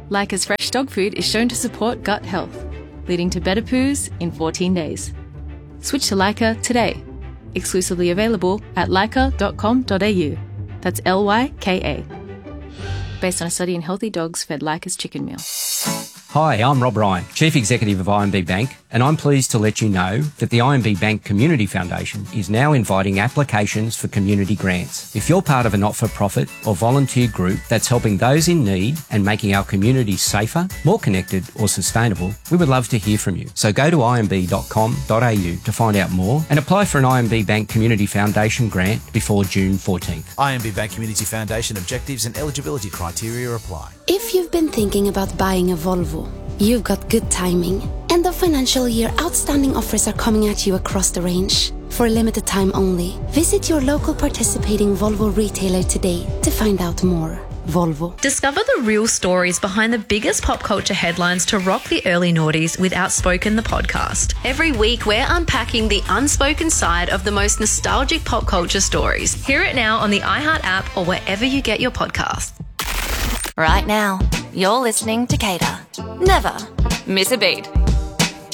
Leica's fresh dog food is shown to support gut health, leading to better poos in 14 days. Switch to Leica today. Exclusively available at leica.com.au. That's Lyka. Based on a study in healthy dogs fed Leica's chicken meal. Hi, I'm Rob Ryan, Chief Executive of IMB Bank, and I'm pleased to let you know that the IMB Bank Community Foundation is now inviting applications for community grants. If you're part of a not-for-profit or volunteer group that's helping those in need and making our communities safer, more connected or sustainable, we would love to hear from you. So go to imb.com.au to find out more and apply for an IMB Bank Community Foundation grant before June 14th. IMB Bank Community Foundation objectives and eligibility criteria apply. If you've been thinking about buying a Volvo, you've got good timing. End of financial year outstanding offers are coming at you across the range. For a limited time only, visit your local participating Volvo retailer today to find out more. Volvo. Discover the real stories behind the biggest pop culture headlines to rock the early noughties with Outspoken the podcast. Every week, we're unpacking the unspoken side of the most nostalgic pop culture stories. Hear it now on the iHeart app or wherever you get your podcasts. Right now, you're listening to Cater. Never miss a beat.